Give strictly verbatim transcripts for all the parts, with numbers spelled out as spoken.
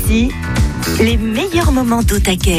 Voici les meilleurs moments d'Au Taquet.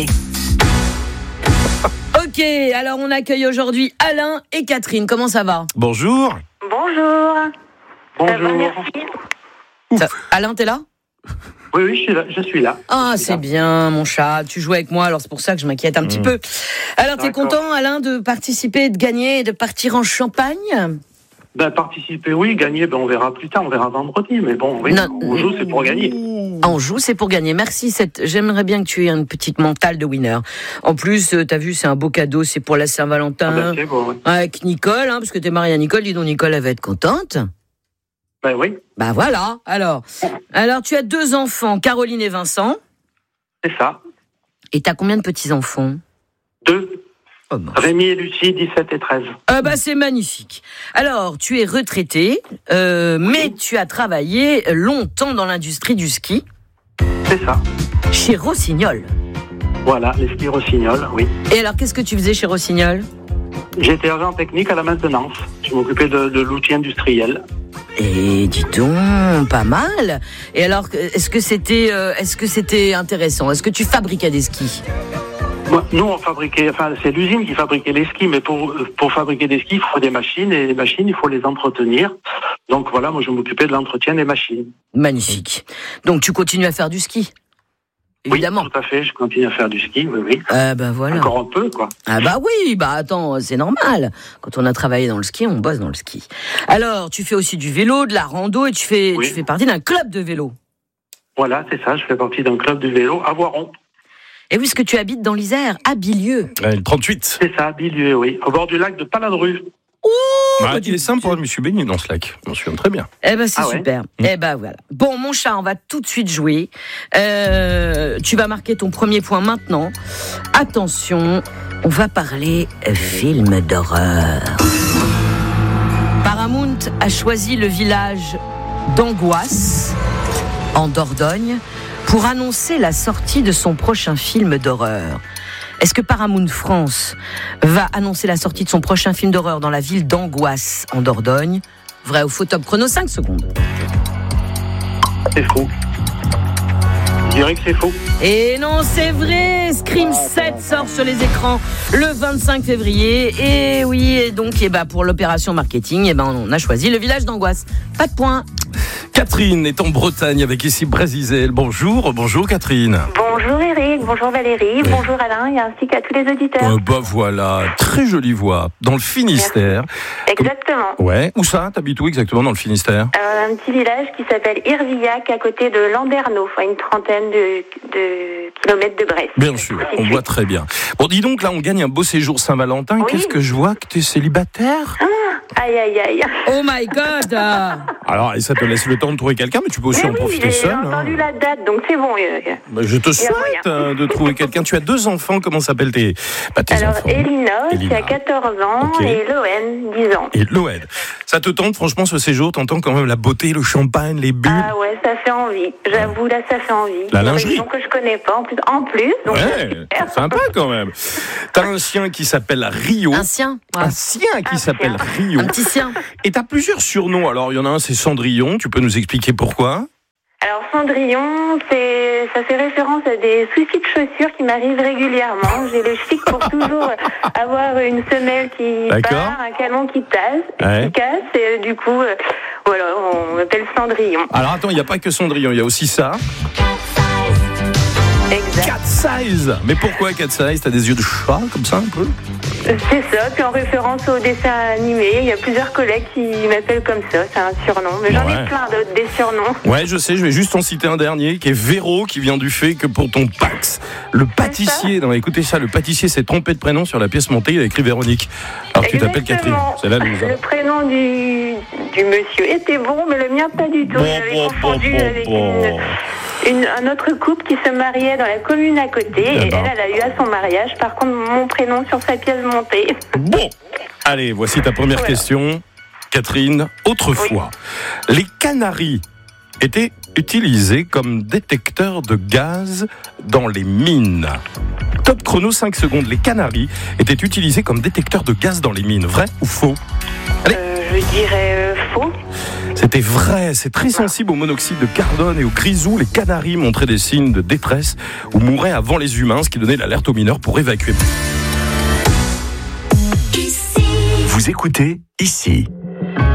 Ok, alors on accueille aujourd'hui Alain et Catherine. Comment ça va ? Bonjour. Bonjour. Bonjour. Ça va, merci. Ça- Alain, t'es là ? Oui, oui, je suis là. Je suis là. Ah, Je suis c'est là. bien, mon chat. Tu joues avec moi, alors c'est pour ça que je m'inquiète un petit Mmh. peu. Alors, t'es D'accord. content, Alain, de participer, de gagner et de partir en Champagne ? Ben, participer, oui. Gagner, ben, on verra plus tard. On verra vendredi. Mais bon, oui, Non. on joue, c'est pour gagner. On joue, c'est pour gagner. Merci. Cette... J'aimerais bien que tu aies une petite mentale de winner. En plus, euh, t'as vu, c'est un beau cadeau, c'est pour la Ah, Saint-Valentin. ben, c'est bon, oui. Avec Nicole, hein, parce que t'es mariée à Nicole. Dis donc, Nicole, elle va être contente. Ben oui, Bah voilà. Alors, alors tu as deux enfants, Caroline et Vincent. c'est ça. Et t'as combien de petits-enfants ? Deux. Oh, bon. Rémi et Lucie, dix-sept et treize. Ah bah c'est magnifique. Alors, tu es retraité, euh, mais tu as travaillé longtemps dans l'industrie du ski, C'est ça. chez Rossignol. Voilà, les skis Rossignol, oui. Et alors, qu'est-ce que tu faisais chez Rossignol ? J'étais agent technique à la maintenance. Je m'occupais de, de l'outil industriel. Et dis donc, pas mal. Et alors, est-ce que c'était, euh, est-ce que c'était intéressant ? Est-ce que tu fabriquais des skis ? Moi, nous, on fabriquait, enfin, c'est l'usine qui fabriquait les skis, mais pour, pour fabriquer des skis, il faut des machines, et les machines, il faut les entretenir. Donc voilà, moi, je m'occupais de l'entretien des machines. Magnifique. Donc, tu continues à faire du ski ? Évidemment. Oui, tout à fait, je continue à faire du ski, oui, oui. Ah bah voilà. Encore un peu, quoi. Ah bah oui, bah attends, c'est normal. Quand on a travaillé dans le ski, on bosse dans le ski. Alors, tu fais aussi du vélo, de la rando, et tu fais, Oui. tu fais partie d'un club de vélo. Voilà, c'est ça, je fais partie d'un club de vélo à Voiron. Et oui, parce que tu habites dans l'Isère, à Bilieu. Ouais, le trente-huit. C'est ça, Bilieu, oui, au bord du lac de Paladru. Ouais, il est sympa, je me suis baigné dans ce lac. Je m'en souviens très bien. Eh ben c'est Ah ouais. super. Eh ben voilà. Bon, mon chat, on va tout de suite jouer. Euh, tu vas marquer ton premier point maintenant. Attention, on va parler film d'horreur. Paramount a choisi le village d'Angoisse, en Dordogne, pour annoncer la sortie de son prochain film d'horreur. Est-ce que Paramount France va annoncer la sortie de son prochain film d'horreur dans la ville d'Angoisse, en Dordogne ? Vrai ou faux? Top chrono, cinq secondes. C'est faux. Je dirais que c'est faux. Et non, c'est vrai, Scream sept sort sur les écrans le vingt-cinq février. Et oui, et donc et bah, pour l'opération marketing, et ben, on a choisi le village d'Angoisse. Pas de point. Catherine est en Bretagne avec ici Brasizel. Bonjour, bonjour Catherine. Bonjour Eric, bonjour Valérie, Oui. bonjour Alain et ainsi qu'à tous les auditeurs. Euh, bah voilà, très jolie voix. Dans le Finistère. Exactement. Ouais, où ça? T'habites où exactement dans le Finistère? Euh, un petit village qui s'appelle Irvillac à côté de Landerneau, à une trentaine de, de kilomètres de Brest. Bien sûr, on voit très bien. Bon, dis donc, là, on gagne un beau séjour Saint-Valentin. Oui. Qu'est-ce que je vois? Que t'es célibataire? Aïe aïe aïe. Oh my God. Alors, et ça te laisse le temps de trouver quelqu'un, mais tu peux aussi Mais en oui, profiter j'ai seul. entendu hein. la date, donc c'est bon. euh, Bah, je te Il y a souhaite moyen. euh, de trouver quelqu'un. Tu as deux enfants, comment s'appellent tes, bah, tes Alors, enfants? Elina, qui Elina. a quatorze ans, Ok. et Loen, dix ans. Et Loed. Ça te tente, franchement, ce séjour? T'entends quand même la beauté, le champagne, les bulles? Ah ouais, ça fait envie. J'avoue, là, ça fait envie. La Une lingerie. région que je connais pas, en plus. En plus donc Ouais, super. c'est sympa quand même. T'as un chien qui s'appelle Rio. Un sien. Ouais. Un sien qui Un s'appelle chien. Rio. Un petit sien. Et t'as plusieurs surnoms. Alors, il y en a un, c'est Cendrillon. Tu peux nous expliquer pourquoi? Alors, Cendrillon, c'est, ça fait référence à des soucis de chaussures qui m'arrivent régulièrement. J'ai le chic pour toujours avoir une semelle qui D'accord. part, un canon qui tasse, Ouais. qui casse, et du coup, euh, voilà, on m'appelle Cendrillon. Alors, attends, il n'y a pas que Cendrillon. Il y a aussi ça. Exact. Cat Size. Mais pourquoi Cat Size? T'as des yeux de chat, comme ça, un peu? C'est ça, puis en référence au dessin animé, il y a plusieurs collègues qui m'appellent comme ça, c'est un surnom. Mais j'en Ouais. ai plein d'autres, des surnoms. Ouais, je sais, je vais juste en citer un dernier, qui est Véro, qui vient du fait que pour ton Pax, le pâtissier, non, écoutez ça, le pâtissier s'est trompé de prénom sur la pièce montée, il a écrit Véronique. Alors que tu t'appelles Catherine. Exactement. C'est la loose. hein. Le prénom du, du monsieur était bon, mais le mien pas du tout. Bon, J'avais bon, confondu bon, avec bon. Une, une- un autre couple qui se mariait dans la commune à côté, Eh et ben. elle, elle a eu à son mariage, par contre, mon prénom sur sa pièce montée. Bon, allez, voici ta première Voilà. question. Catherine, autrefois, les Canaries étaient utilisés comme détecteurs de gaz dans les mines. Top chrono, cinq secondes. Les Canaries étaient utilisés comme détecteurs de gaz dans les mines. Vrai ou faux? Euh, je dirais euh, faux. C'est C'était vrai, c'est très sensible au monoxyde de carbone et au grisou. Les Canaries montraient des signes de détresse ou mouraient avant les humains, ce qui donnait l'alerte aux mineurs pour évacuer. Vous écoutez Ici.